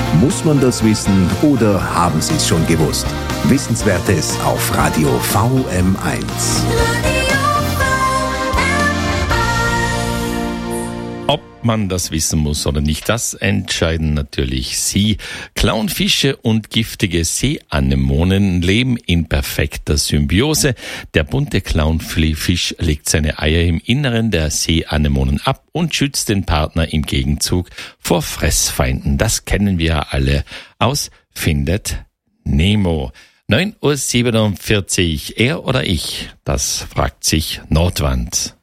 Muss man das wissen oder haben Sie es schon gewusst? Wissenswertes auf Radio VM1. Ob man das wissen muss oder nicht, das entscheiden natürlich Sie. Clownfische und giftige Seeanemonen leben in perfekter Symbiose. Der bunte Clownfisch legt seine Eier im Inneren der Seeanemonen ab und schützt den Partner im Gegenzug vor Fressfeinden. Das kennen wir ja alle aus Findet Nemo. 9:47 Uhr, er oder ich? Das fragt sich Nordwand.